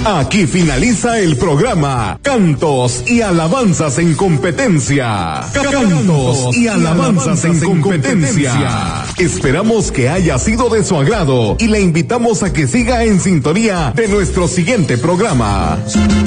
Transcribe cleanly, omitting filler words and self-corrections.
Aquí finaliza el programa Cantos y Alabanzas en Competencia. Cantos y Alabanzas en Competencia. Esperamos que haya sido de su agrado y le invitamos a que siga en sintonía de nuestro siguiente programa.